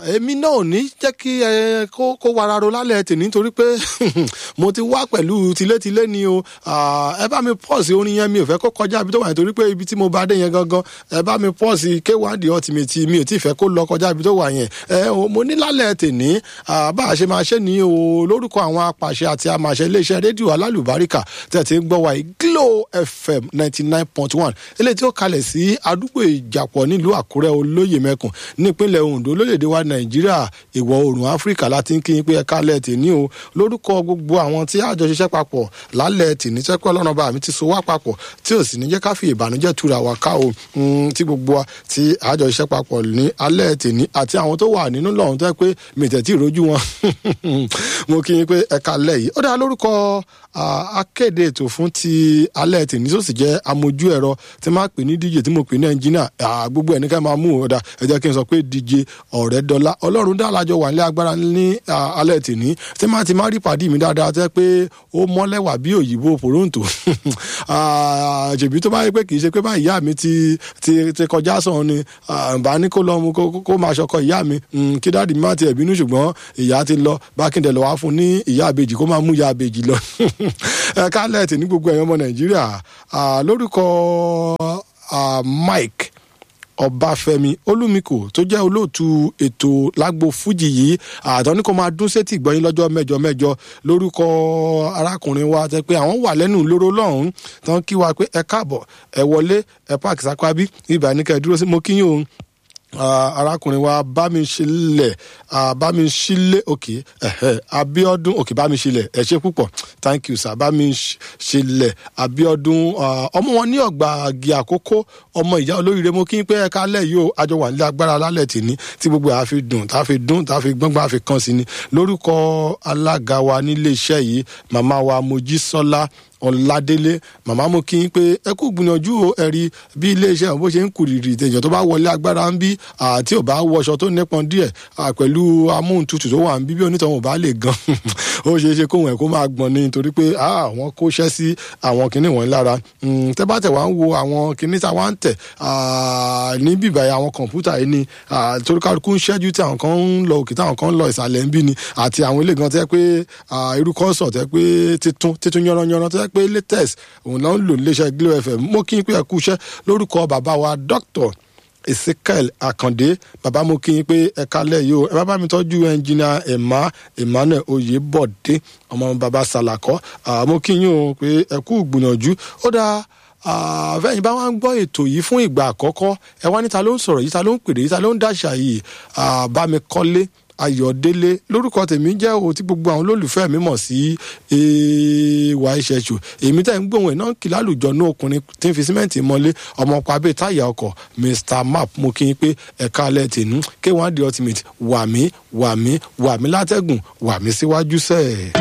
èmi náà ò ní jẹ́ kí kó wara ro lálẹ́ tèmi nítorí pé mo ti wá pẹ̀lú tilétilé ni o. Ẹ bá mi pọ́ọ̀sì orin yẹn, mi ò fẹ́ kó kọjá ibi tó wà nítorí pé ibi tí mo bá dé yẹn gangan. Ẹ bá mi pọ́ọ̀sì K1 The Ultimate, mi ò tí ì fẹ́ kó lọ kọjá ibi tó wà yẹn. Mo ní lálẹ́ tèmi bá a ṣe máa ṣe ní o lórúkọ àwọn apàṣẹ àti àmàṣẹ iléeṣẹ́ rédíò alálùbáríkà tẹ̀ tí ń gbọ́ wa Glo FM 99.1 eléyìí tí ó kalẹ̀ sí àdúgbò Ìjàpọ̀ nílùú Àkúrẹ́ olóyè mẹ́kùn nípínlẹ̀ Oǹdó lórílẹ̀‐èdè wa Nàìjíríà ìwọ̀ oòrùn Áfíríkà láti ń kíyìn pé ẹ kálẹ̀ tèmi o lórúkọ gbogbo àwọn tí àjọ ṣiṣẹ́ papọ̀ lálẹ́ tèmi tẹ́ pé Ọlọ́run bá mi ti so wá papọ̀ tí ò sì ní jẹ́ ká fi ìbànújẹ́ túra wa ká o tí gbogbo wa tí àjọ ṣiṣẹ́ papọ̀ ní alẹ́ tèmi àti àwọn tó wà nínú lọ́run tẹ́ pé mi tẹ̀tí ìrójú wọn mo kíyìn pé ẹ kálẹ̀ yìí ó dá lórúkọ akéde ètò fún ti alẹ́ tèmi tó sì jẹ́ amójú ẹ̀rọ tí máa pè ní DJ tí mo pè ní ẹnjìnà gbogbo ẹni ká máa mú ọ̀dà ẹ jẹ́ kí n sọ pé DJ Ọ̀rẹ́dọ́lá Ọlọ́run dá alájọ wà ní agbára ní alẹ́ tèmi tí máa ti máa rí pàdé mi dáadáa tẹ́ pé ó mọ́lẹ́wà bí òyìnbó Toronto ṣèbí tó bá yẹ pé kì í ṣe pé bá ìyá mi ti kọjá sàn ni bá ní kó lọ mu kó máa ṣọkọ ìyá mi kí dáàdì mi má ti ẹ̀bínú ṣùgbọ́n ìyá ti lọ bá kí n dẹ̀ lọ wá fún ní ìyá àbèjì kó máa mú ìyá àbèjì lọ kálẹ̀ tì ní gbogbo ẹ̀yàn ọmọ Nàìjíríà lórúkọ Mike Ọbáfẹ́mi Olúmikò tó jẹ́ olóòtú ètò lágbo fújì yìí àtọ́ni kò máa dún sétí ìgbọ́yìn lọ́jọ́ mẹ́jọ lórúkọ arákùnrin wa tẹ́ pé àwọn wà lẹ́nu lóró lọ́hùn tán kí wa pé ẹ káàbọ̀ ẹ wọlé ẹ páàkì sápábí ibà ní kẹ́ dúró sí mo kíyìn òun arákùnrin wa Bámiṣílẹ̀ òkè Abíọ́dún òkè Bámiṣílẹ̀ ẹ ṣé púpọ̀ thank you sir Bámiṣílẹ̀ Abíọ́dún ọmọ wọn ní Ọ̀gbàgì Àkókó ọmọ ìyá olóríire mo kí n pé ẹ kálẹ̀ yìí o àjọ wà nílé agbára lálẹ́ tìní tí gbogbo àá fi dùn tá fi gbọ́ngbọ́n àfi kan sí ni lórúkọ alága wa nílé iṣẹ́ yìí màmá wa Mojísọ́lá Ọládélé màmá mo kí n pé ẹ kú gbìyànjú o ẹ̀rí bí iléeṣẹ́ bó ṣe ń kùrìrì tèèyàn tó bá wọlé agbára ń bí tí ò bá wọṣọ tó nípọn díẹ̀ pẹ̀lú amóhuntutù tó wà ń bí onítọ̀hún ò bá lè gan ó ṣeé ṣe kóhun ẹ̀ kó máa gbọ̀n ni nítorí pé àwọn kó ṣẹ́ sí àwọn kinní wọ̀nyí lára tẹ́ bá tẹ̀ wá ń wo àwọn kinní tá wá ń tẹ̀ ní bíbáyà àwọn kọ̀ǹpútà yìí ni torí kálukú ń ṣẹ́jú tí àwọn kan ń lọ òkè táwọn kan ń lọ ìsàlẹ̀ ń bí ni àti àwọn ilé gan tẹ́ pé irú kọ́sọ̀ tẹ́ pé títún yánranyánran tẹ́ pé latest òun náà ń lò níléeṣẹ́ Glo FM mo kí n pé ẹ kú iṣẹ́ lórúkọ bàbá wa Dr. Ezekiel Akande bàbá mo kí n pé ẹ kálẹ̀ yìí o ẹ bá bá mi tọ́jú ẹnjìnà Emmanuel Oyèbọ̀dé ọmọ bàbá Sàlàkọ́ mo kí yín o pé ẹ kú gbìyànjú ó dáa fẹ́yìn bá wá ń gbọ́ ètò yìí fún ìgbà àkọ́kọ́ ẹ wá ní ta ló ń sọ̀rọ̀ yìí ta ló ń pèrè yìí ta ló ń dàṣà yìí Bámikọ́lé Ayọ̀délé lórúkọ tèmi jẹ́ o tí gbogbo àwọn olólùfẹ́ mi mọ̀ sí AY Ṣẹ̀ṣù èmi tẹ́ ń gbóhùn ẹ̀ náà kì lálùjọ ní ọkùnrin tí ń fi símẹ́ǹtì mọ́lé ọmọ ọkọ̀ abẹ́ táyà ọkọ̀ Mr Map mo kí n pé ẹ̀ka alẹ́ tèmi K1 The Ultimate wà mí látẹ́gùn wà mí síwájú sẹ́ẹ̀.